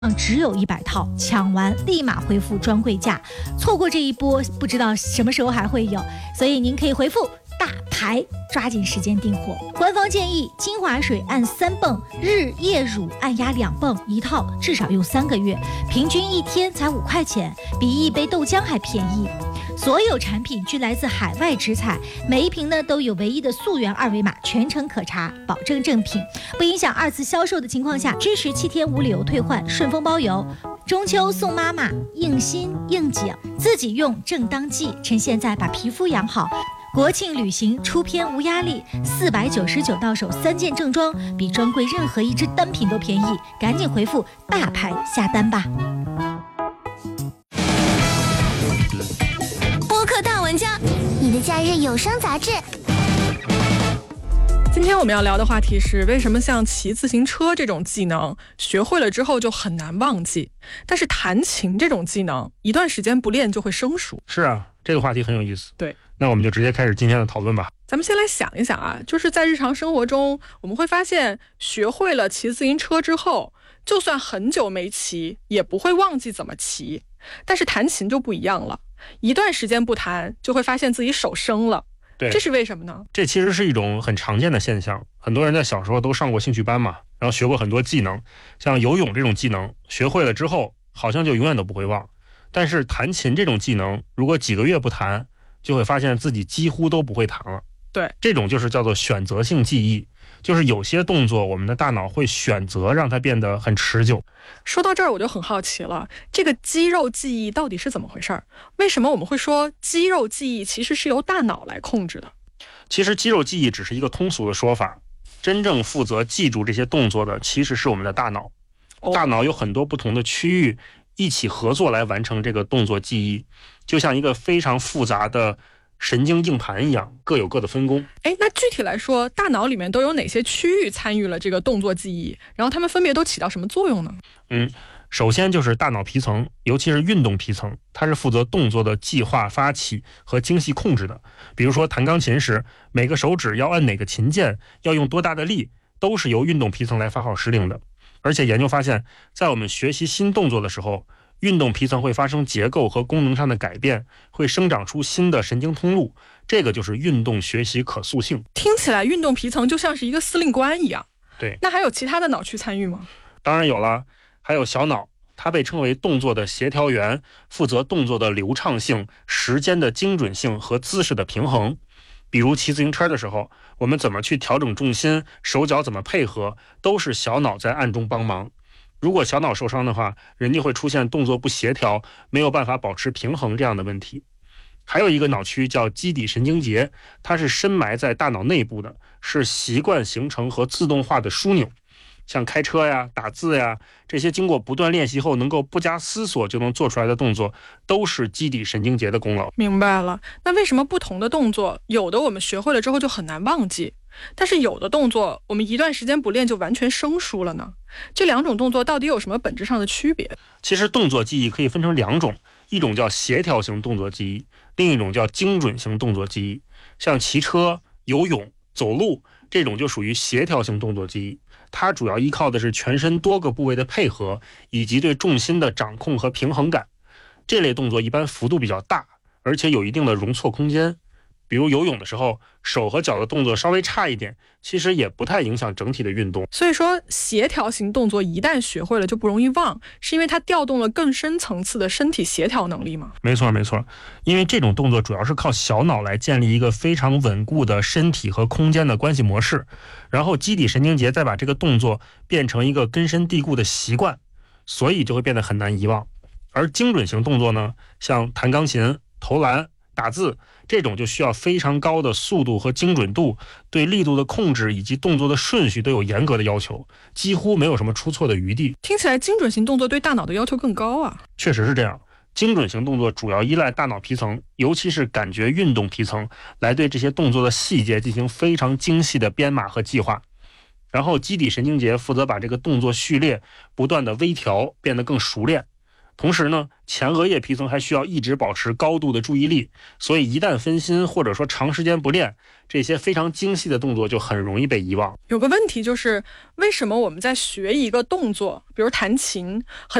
只有100套，抢完立马回复专柜价，错过这一波不知道什么时候还会有，所以您可以回复大牌，抓紧时间订货。官方建议精华水按3泵，日夜乳按压2泵一套，至少用3个月，平均1天才5块钱，比一杯豆浆还便宜。所有产品均来自海外直采，每一瓶呢都有唯一的溯源2维码，全程可查，保证正品，不影响2次销售的情况下，支持7天无理由退换，顺丰包邮。中秋送妈妈，应心应景，自己用正当季，趁现在把皮肤养好。国庆旅行出片无压力，499到手3件正装，比专柜任何一支单品都便宜，赶紧回复大牌下单吧。 播客大玩家，你的假日有声杂志。 今天我们要聊的话题是，为什么像骑自行车这种技能学会了之后就很难忘记，但是弹琴这种技能一段时间不练就会生疏。 是啊，这个话题很有意思。 对， 那我们就直接开始今天的讨论吧。 咱们先来想一想啊，就是在日常生活中，我们会发现学会了骑自行车之后，就算很久没骑也不会忘记怎么骑，但是弹琴就不一样了，一段时间不弹就会发现自己手生了。 对， 这是为什么呢？ 这其实是一种很常见的现象，很多人在小时候都上过兴趣班嘛，然后学过很多技能，像游泳这种技能学会了之后好像就永远都不会忘，但是弹琴这种技能如果几个月不弹，就会发现自己几乎都不会弹了。 对， 这种就是叫做选择性记忆，就是有些动作我们的大脑会选择让它变得很持久。 说到这儿我就很好奇了，这个肌肉记忆到底是怎么回事？为什么我们会说肌肉记忆其实是由大脑来控制的？ 其实肌肉记忆只是一个通俗的说法，真正负责记住这些动作的其实是我们的大脑。大脑有很多不同的区域一起合作来完成这个动作记忆，就像一个非常复杂的神经硬盘一样，各有各的分工。 那具体来说，大脑里面都有哪些区域参与了这个动作记忆？然后它们分别都起到什么作用呢？ 首先就是大脑皮层，尤其是运动皮层，它是负责动作的计划、发起和精细控制的。比如说弹钢琴时，每个手指要按哪个琴键，要用多大的力，都是由运动皮层来发号施令的。而且研究发现，在我们学习新动作的时候，运动皮层会发生结构和功能上的改变，会生长出新的神经通路，这个就是运动学习可塑性。 听起来运动皮层就像是一个司令官一样。 对， 那还有其他的脑区参与吗？ 当然有了，还有小脑，它被称为动作的协调员，负责动作的流畅性、时间的精准性和姿势的平衡。比如骑自行车的时候，我们怎么去调整重心，手脚怎么配合，都是小脑在暗中帮忙。如果小脑受伤的话，人就会出现动作不协调，没有办法保持平衡这样的问题。还有一个脑区叫基底神经节，它是深埋在大脑内部的，是习惯形成和自动化的枢纽。像开车呀、打字呀，这些经过不断练习后能够不加思索就能做出来的动作，都是基底神经节的功劳。 明白了。那为什么不同的动作，有的我们学会了之后就很难忘记，但是有的动作我们一段时间不练就完全生疏了呢？这两种动作到底有什么本质上的区别？ 其实动作记忆可以分成2种，一种叫协调型动作记忆，另一种叫精准型动作记忆。像骑车、游泳、走路这种就属于协调型动作记忆，它主要依靠的是全身多个部位的配合，以及对重心的掌控和平衡感。这类动作一般幅度比较大，而且有一定的容错空间。比如游泳的时候，手和脚的动作稍微差一点，其实也不太影响整体的运动。 所以说协调型动作一旦学会了就不容易忘，是因为它调动了更深层次的身体协调能力吗？ 没错，因为这种动作主要是靠小脑来建立一个非常稳固的身体和空间的关系模式，然后基底神经节再把这个动作变成一个根深蒂固的习惯，所以就会变得很难遗忘。而精准型动作呢，像弹钢琴、投篮、打字，这种就需要非常高的速度和精准度，对力度的控制以及动作的顺序都有严格的要求，几乎没有什么出错的余地。 听起来精准型动作对大脑的要求更高啊。 确实是这样，精准型动作主要依赖大脑皮层，尤其是感觉运动皮层，来对这些动作的细节进行非常精细的编码和计划。然后基底神经节负责把这个动作序列不断的微调，变得更熟练。 同时呢，前额叶皮层还需要一直保持高度的注意力，所以一旦分心或者说长时间不练，这些非常精细的动作就很容易被遗忘。 有个问题就是，为什么我们在学一个动作，比如弹琴，